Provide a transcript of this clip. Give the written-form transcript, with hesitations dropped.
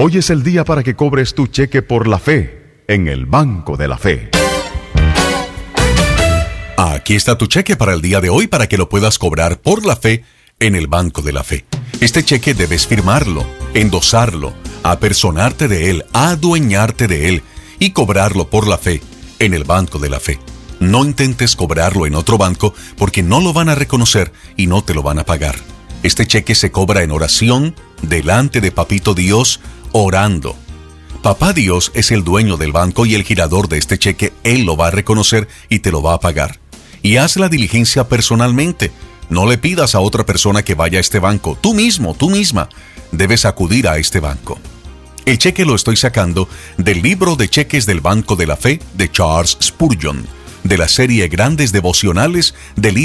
Hoy es el día para que cobres tu cheque por la fe en el Banco de la Fe. Aquí está tu cheque para el día de hoy para que lo puedas cobrar por la fe en el Banco de la Fe. Este cheque debes firmarlo, endosarlo, apersonarte de él, adueñarte de él y cobrarlo por la fe en el Banco de la Fe. No intentes cobrarlo en otro banco porque no lo van a reconocer y no te lo van a pagar. Este cheque se cobra en oración, delante de Papito Dios, orando. Papá Dios es el dueño del banco y el girador de este cheque. Él lo va a reconocer y te lo va a pagar. Y haz la diligencia personalmente. No le pidas a otra persona que vaya a este banco. Tú mismo, tú misma, debes acudir a este banco. El cheque lo estoy sacando del libro de cheques del Banco de la Fe de Charles Spurgeon, de la serie Grandes Devocionales del libro